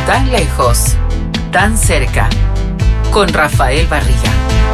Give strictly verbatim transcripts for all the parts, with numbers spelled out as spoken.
Tan lejos, tan cerca, con Rafael Barriga.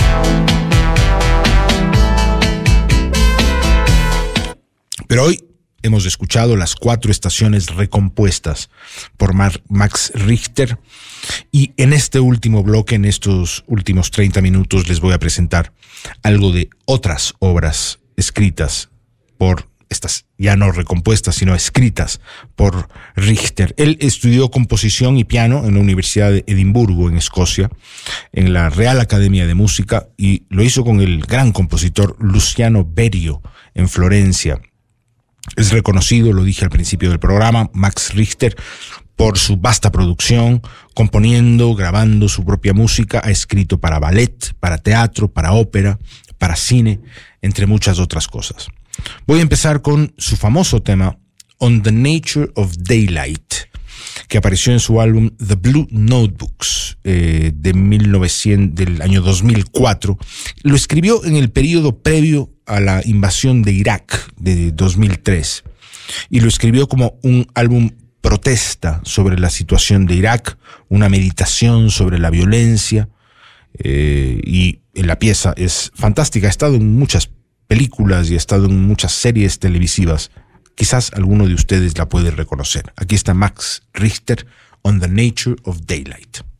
Pero hoy hemos escuchado las cuatro estaciones recompuestas por Mar- Max Richter, y en este último bloque, en estos últimos treinta minutos, les voy a presentar algo de otras obras escritas por estas, ya no recompuestas, sino escritas por Richter. Él estudió composición y piano en la Universidad de Edimburgo, en Escocia, en la Real Academia de Música, y lo hizo con el gran compositor Luciano Berio en Florencia. Es reconocido, lo dije al principio del programa, Max Richter, por su vasta producción, componiendo, grabando su propia música. Ha escrito para ballet, para teatro, para ópera, para cine, entre muchas otras cosas. Voy a empezar con su famoso tema On the Nature of Daylight, que apareció en su álbum The Blue Notebooks eh, de mil novecientos, del año dos mil cuatro. Lo escribió en el periodo previo a la invasión de Irak de dos mil tres, y lo escribió como un álbum protesta sobre la situación de Irak, una meditación sobre la violencia, eh, y la pieza es fantástica. Ha estado en muchas películas y ha estado en muchas series televisivas. Quizás alguno de ustedes la puede reconocer. Aquí está Max Richter, On the Nature of Daylight.